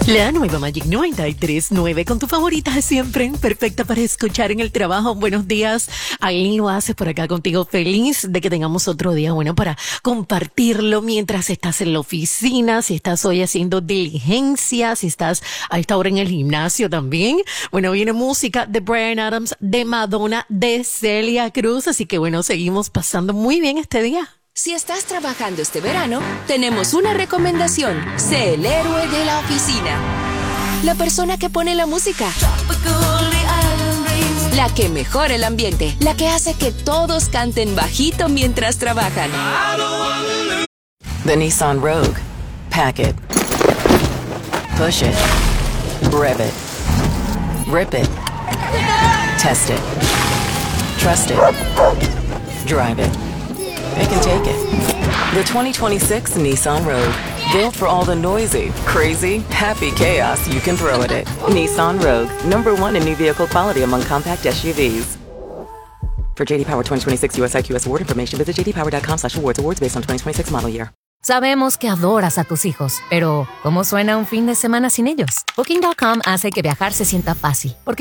La nueva Magic 93.9 con tu favorita siempre, perfecta para escuchar en el trabajo. Buenos días, Aileen lo haces por acá contigo, feliz de que tengamos otro día bueno para compartirlo mientras estás en la oficina, si estás hoy haciendo diligencia, si estás a esta hora en el gimnasio también. Bueno, viene música de Bryan Adams, de Madonna, de Celia Cruz, así que bueno, seguimos pasando muy bien este día. Si estás trabajando este verano, tenemos una recomendación. Sé el héroe de la oficina. La persona que pone la música. La que mejora el ambiente. La que hace que todos canten bajito mientras trabajan. The Nissan Rogue. Pack it. Push it. Rev it. Rip it. Test it. Trust it. Drive it. It can take it. The 2026 Nissan Rogue. Built for all the noisy, crazy, happy chaos you can throw at it. Nissan Rogue. #1 in new vehicle quality among compact SUVs. For JD Power 2026 US IQS award information, visit jdpower.com/awards. Awards based on 2026 model year. Sabemos que adoras a tus hijos, pero ¿cómo suena un fin de semana sin ellos? Booking.com hace que viajar se sienta fácil, porque